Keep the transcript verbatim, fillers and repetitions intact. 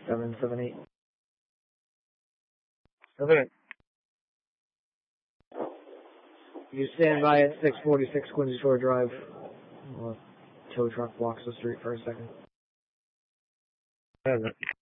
seven seven eight. Okay. You stand by at six forty-six Quincy Shore Drive. Well, tow truck blocks the street for a second. Has it?